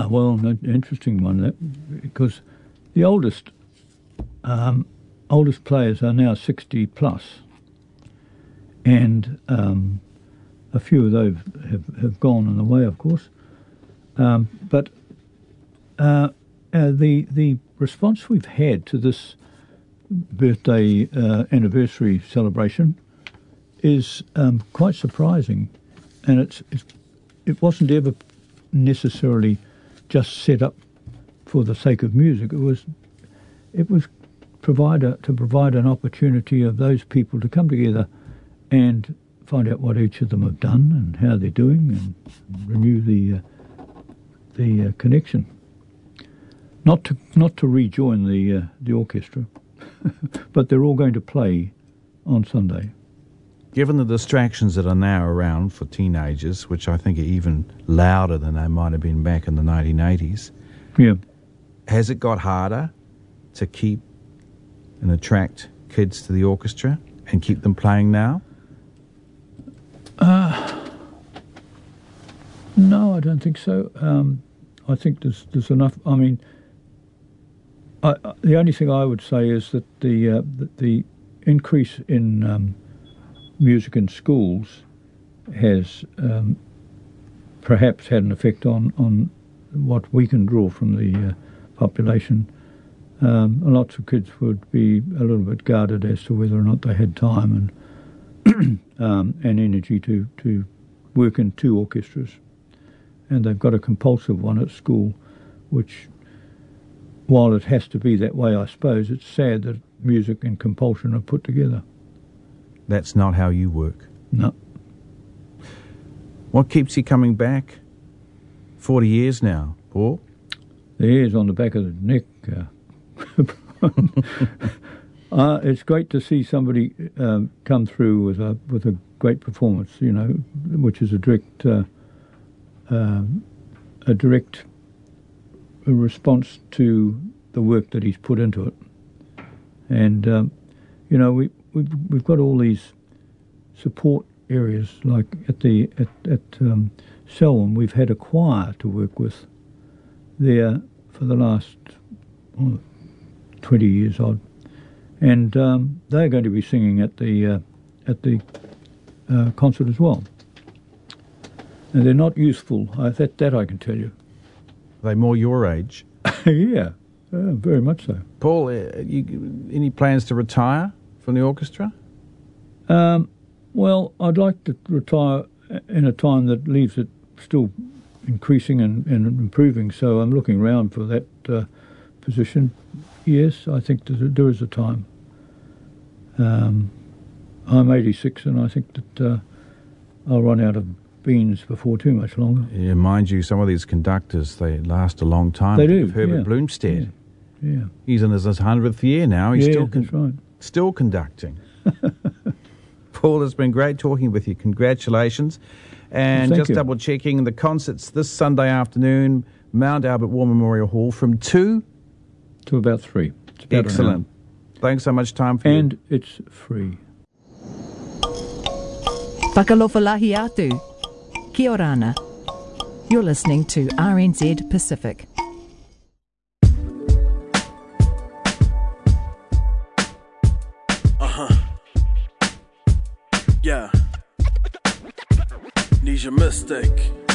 Well, an interesting one, because the oldest players are now 60 plus, and a few of those have gone on the way, of course. But the response we've had to this birthday anniversary celebration is quite surprising, and it wasn't ever necessarily just set up for the sake of music. It was to provide an opportunity of those people to come together and find out what each of them have done and how they're doing, and renew the connection. Not to rejoin the orchestra, but they're all going to play on Sunday. Given the distractions that are now around for teenagers, which I think are even louder than they might have been back in the 1980s, has it got harder to keep and attract kids to the orchestra and keep them playing now? No, I don't think so. I think there's enough. I mean, the only thing I would say is that the increase in music in schools has perhaps had an effect on what we can draw from the population. Lots of kids would be a little bit guarded as to whether or not they had time and energy to work in two orchestras. And they've got a compulsive one at school, which, while it has to be that way, I suppose, it's sad that music and compulsion are put together. That's not how you work. No. What keeps you coming back 40 years now, Paul? The hair's on the back of the neck. It's great to see somebody come through with a great performance, which is a direct response to the work that he's put into it. And we've got all these support areas, like at Selwyn, we've had a choir to work with there for the last 20 years odd, and they're going to be singing at the concert as well. And they're not youthful, that I can tell you. Are they more your age? Yeah, very much so. Paul, any plans to retire from the orchestra? Well, I'd like to retire in a time that leaves it still increasing and improving, so I'm looking around for that position. Yes, I think there is a time. I'm 86, and I think that I'll run out of beans before too much longer. Yeah, mind you, some of these conductors, they last a long time. They do. Herbert Bloomstead. Yeah. He's in his 100th year now. He's that's right. Still conducting. Paul, it's been great talking with you. Congratulations. And Thank just you. double-checking, the concert's this Sunday afternoon, Mount Albert War Memorial Hall, from 2 to about 3. It's about Excellent. Thanks so much time for and it's free. Whakalofalahi atu. Kia orana. You're listening to RNZ Pacific. Yeah. Need your mistake.